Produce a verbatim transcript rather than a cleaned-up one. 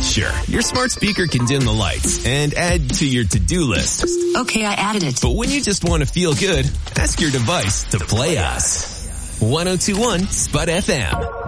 Sure, your smart speaker can dim the lights and add to your to-do list. Okay, I added it. But when you just want to feel good, ask your device to play us. ten twenty-one Spud F M.